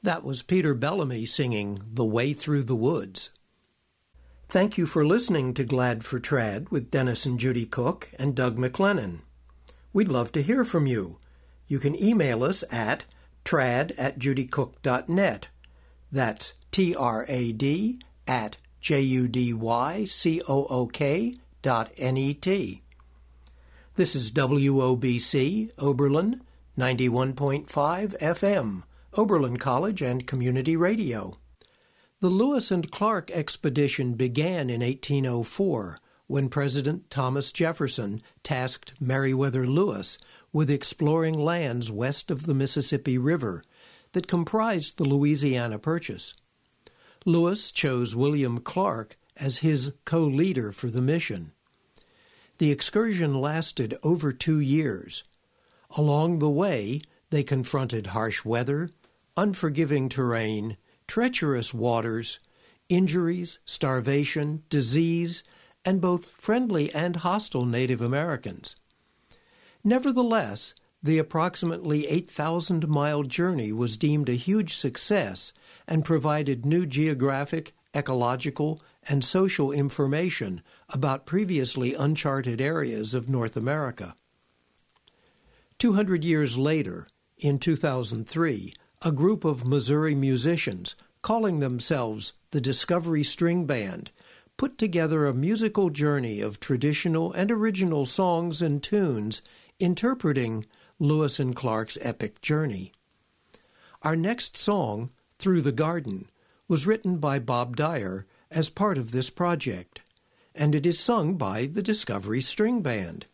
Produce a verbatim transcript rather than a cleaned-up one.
That was Peter Bellamy singing The Way Through the Woods. Thank you for listening to Glad for Trad with Dennis and Judy Cook and Doug McLennan. We'd love to hear from you. You can email us at trad at judycook dot net. That's T R A D at J U D Y C O O K dot N E T. This is W O B C, Oberlin, ninety-one point five F M, Oberlin College and Community Radio. The Lewis and Clark expedition began in eighteen oh four, when President Thomas Jefferson tasked Meriwether Lewis with exploring lands west of the Mississippi River that comprised the Louisiana Purchase. Lewis chose William Clark as his co-leader for the mission. The excursion lasted over two years. Along the way, they confronted harsh weather, unforgiving terrain, treacherous waters, injuries, starvation, disease, and both friendly and hostile Native Americans. Nevertheless, the approximately eight thousand mile journey was deemed a huge success and provided new geographic, ecological, and social information about previously uncharted areas of North America. Two hundred years later, in two thousand three, a group of Missouri musicians, calling themselves the Discovery String Band, put together a musical journey of traditional and original songs and tunes interpreting Lewis and Clark's epic journey. Our next song, Through the Garden, was written by Bob Dyer as part of this project, and it is sung by the Discovery String Band.